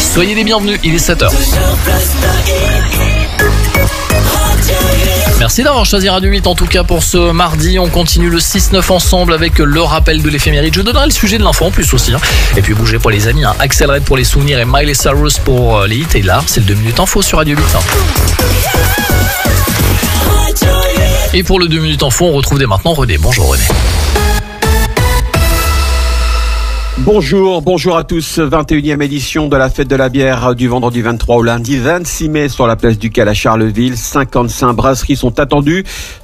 Soyez les bienvenus, il est 7h. Merci d'avoir choisi Radio 8 en tout cas pour ce mardi. On continue le 6-9 ensemble avec le rappel de l'éphéméride. Je donnerai le sujet de l'info en plus aussi. Et puis bougez pour les amis. Axel Red pour les souvenirs et Miley Cyrus pour les hits. Et là, c'est le 2 minutes info sur Radio 8. Et pour le 2 minutes info, on retrouve dès maintenant René. Bonjour René. Bonjour à tous. 21e édition de la fête de la bière du vendredi 23 au lundi 26 mai sur la place du Cal à Charleville. 55 brasseries sont attendues,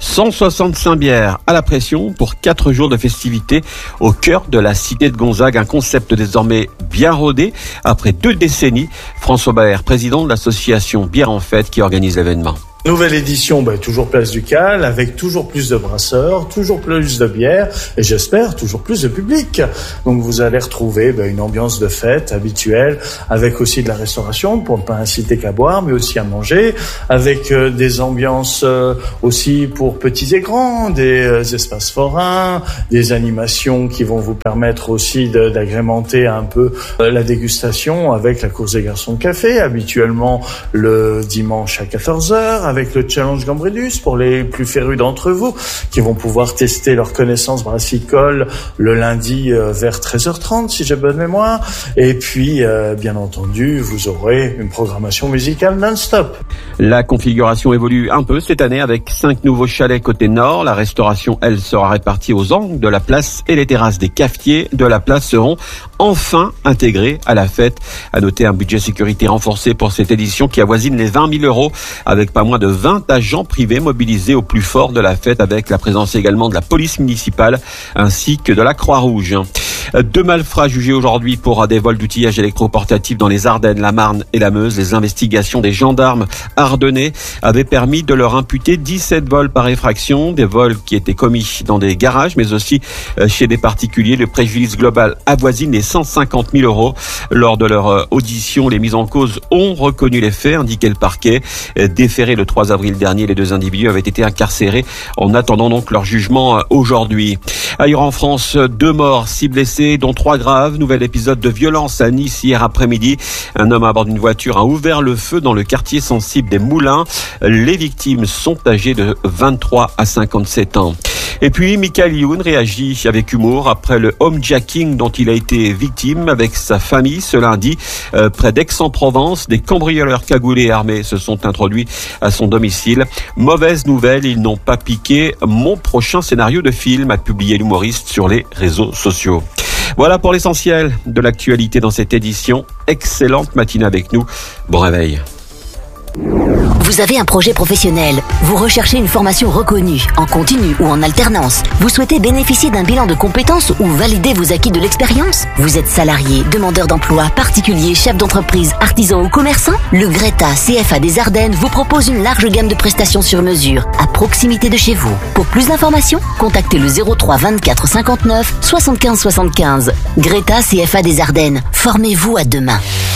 165 bières à la pression pour 4 jours de festivités au cœur de la cité de Gonzague. Un concept désormais bien rodé après 2 décennies. François Baer, président de l'association Bière en Fête qui organise l'événement. Nouvelle édition, toujours place du Cal, avec toujours plus de brasseurs, toujours plus de bières et j'espère toujours plus de public. Donc vous allez retrouver une ambiance de fête habituelle, avec aussi de la restauration pour ne pas inciter qu'à boire, mais aussi à manger, avec des ambiances aussi pour petits et grands, des espaces forains, des animations qui vont vous permettre aussi d'agrémenter un peu la dégustation avec la course des garçons de café, habituellement le dimanche à 14h, avec le challenge Gambrinus pour les plus férus d'entre vous qui vont pouvoir tester leurs connaissances brassicoles le lundi vers 13h30 si j'ai bonne mémoire. Et puis bien entendu vous aurez une programmation musicale non-stop. La configuration évolue un peu cette année avec 5 nouveaux chalets côté nord. La restauration, elle, sera répartie aux angles de la place et les terrasses des cafetiers de la place seront enfin intégrées à la fête. À noter un budget sécurité renforcé pour cette édition qui avoisine les 20 000 € avec pas moins de 20 agents privés mobilisés au plus fort de la fête avec la présence également de la police municipale ainsi que de la Croix-Rouge. 2 malfrats jugés aujourd'hui pour des vols d'outillage électroportatif dans les Ardennes, la Marne et la Meuse. Les investigations des gendarmes ardennais avaient permis de leur imputer 17 vols par effraction, des vols qui étaient commis dans des garages mais aussi chez des particuliers. Le préjudice global avoisine les 150 000 €. Lors de leur audition, les mises en cause ont reconnu les faits, indiquait le parquet. Déférés le 3 avril dernier, les 2 individus avaient été incarcérés en attendant donc leur jugement aujourd'hui. Ailleurs en France, 2 morts, 6 blessés, dont 3 graves. Nouvel épisode de violence à Nice hier après-midi. Un homme à bord d'une voiture a ouvert le feu dans le quartier sensible des Moulins. Les victimes sont âgées de 23 à 57 ans. Et puis, Michael Youn réagit avec humour après le homejacking dont il a été victime avec sa famille ce lundi. Près d'Aix-en-Provence, des cambrioleurs cagoulés et armés se sont introduits à son domicile. Mauvaise nouvelle, ils n'ont pas piqué mon prochain scénario de film, a publié l'humoriste sur les réseaux sociaux. Voilà pour l'essentiel de l'actualité dans cette édition. Excellente matinée avec nous. Bon réveil. Vous avez un projet professionnel, vous recherchez une formation reconnue, en continu ou en alternance, vous souhaitez bénéficier d'un bilan de compétences ou valider vos acquis de l'expérience, vous êtes salarié, demandeur d'emploi, particulier, chef d'entreprise, artisan ou commerçant, le Greta CFA des Ardennes vous propose une large gamme de prestations sur mesure, à proximité de chez vous. Pour plus d'informations, contactez le 03 24 59 75 75. Greta CFA des Ardennes, formez-vous à demain.